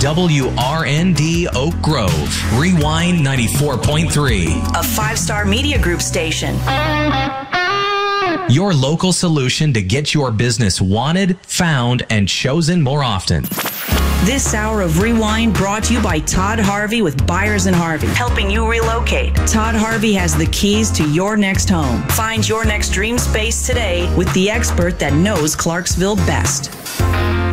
WRND Oak Grove. Rewind 94.3. A 5-star media group station. Your local solution to get your business wanted, found, and chosen more often. This hour of Rewind brought to you by Todd Harvey with Byers and Harvey, helping you relocate. Todd Harvey has the keys to your next home. Find your next dream space today with the expert that knows Clarksville best.